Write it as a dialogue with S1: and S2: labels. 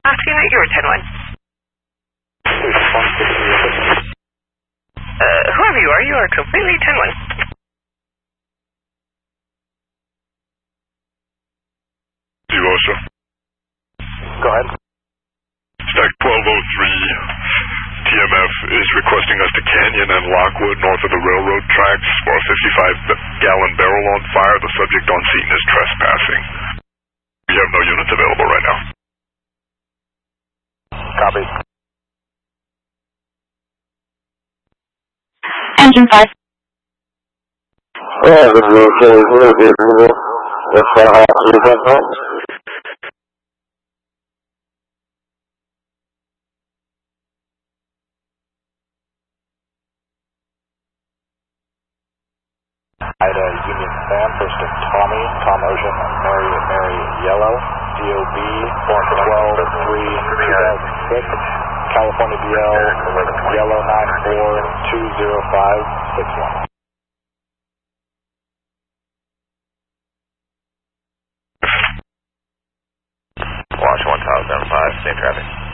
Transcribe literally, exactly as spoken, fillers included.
S1: Asking that you're ten one. Uh, whoever you are, you are completely ten one.
S2: Zero, sir.
S3: Go ahead.
S2: Stack twelve oh three, T M F is requesting us to canyon and Lockwood north of the railroad tracks for a fifty-five gallon barrel on fire. The subject on scene is trespassing. We have no units available right now.
S3: Copy.
S4: Engine five.
S3: Yeah, this is okay. We're good. That's fine. Ida Union Sam, first of Tommy, Tom Ocean, Mary, Mary Yellow, D O B, twelve three two thousand six, California B L, Yellow nine four two zero five six one.
S5: Watch one thousand five, same traffic.